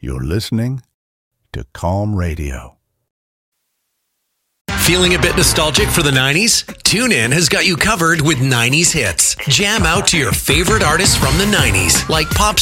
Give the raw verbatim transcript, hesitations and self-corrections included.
You're listening to Calm Radio. Feeling a bit nostalgic for the nineties? TuneIn has got you covered with nineties hits. Jam out to your favorite artists from the nineties, like pop